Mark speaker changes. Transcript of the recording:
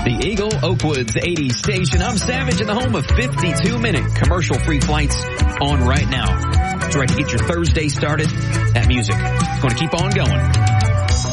Speaker 1: The Eagle, Oakwoods 80 station. I'm Savage in the home of 52-minute commercial-free flights on right now. It's ready to get your Thursday started. That music is going to keep on going.